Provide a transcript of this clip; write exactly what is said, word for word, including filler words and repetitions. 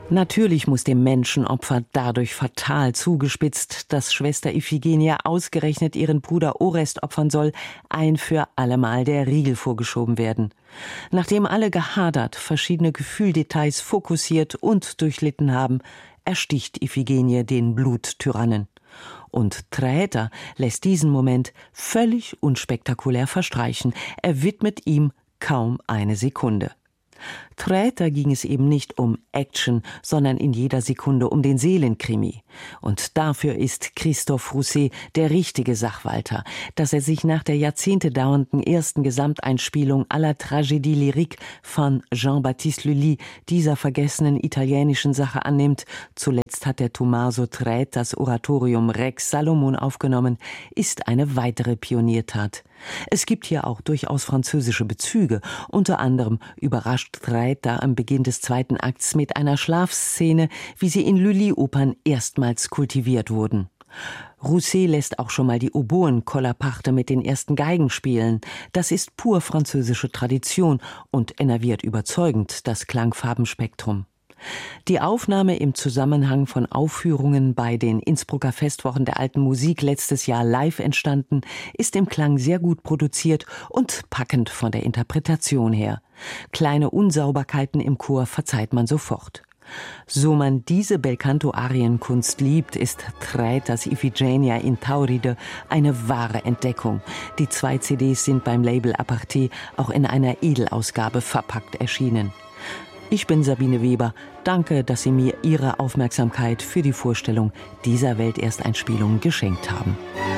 Natürlich muss dem Menschenopfer dadurch fatal zugespitzt, dass Schwester Iphigenia ausgerechnet ihren Bruder Orest opfern soll, ein für allemal der Riegel vorgeschoben werden. Nachdem alle gehadert, verschiedene Gefühldetails fokussiert und durchlitten haben, ersticht Iphigenie den Bluttyrannen. Und Traeter lässt diesen Moment völlig unspektakulär verstreichen. Er widmet ihm kaum eine Sekunde. Traeter ging es eben nicht um Action, sondern in jeder Sekunde um den Seelenkrimi. Und dafür ist Christophe Rousset der richtige Sachwalter, dass er sich nach der Jahrzehnte dauernden ersten Gesamteinspielung aller Tragédie lyrique von Jean-Baptiste Lully dieser vergessenen italienischen Sache annimmt. Zuletzt hat der Tommaso Traet das Oratorium Rex Salomon aufgenommen, ist eine weitere Pioniertat. Es gibt hier auch durchaus französische Bezüge. Unter anderem überrascht Traet da am Beginn des zweiten Akts mit einer Schlafszene, wie sie in Lully-Opern erstmals kultiviert wurden. Rousset lässt auch schon mal die Oboen-Kollerpachte mit den ersten Geigen spielen. Das ist pur französische Tradition und enerviert überzeugend das Klangfarbenspektrum. Die Aufnahme im Zusammenhang von Aufführungen bei den Innsbrucker Festwochen der alten Musik letztes Jahr live entstanden, ist im Klang sehr gut produziert und packend von der Interpretation her. Kleine Unsauberkeiten im Chor verzeiht man sofort. So man diese Belcanto-Arienkunst liebt, ist Traeters Iphigenia in Tauride eine wahre Entdeckung. Die zwei C Ds sind beim Label Aparté auch in einer Edelausgabe verpackt erschienen. Ich bin Sabine Weber. Danke, dass Sie mir Ihre Aufmerksamkeit für die Vorstellung dieser Weltersteinspielung geschenkt haben.